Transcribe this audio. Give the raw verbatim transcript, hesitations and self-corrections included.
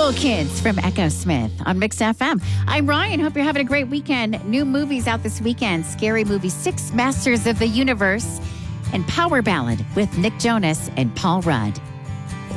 Cool Kids from Echo Smith on Mix F M. I'm Ryan. Hope you're having a great weekend. New movies out this weekend. Scary Movie six, Masters of the Universe, and Power Ballad with Nick Jonas and Paul Rudd.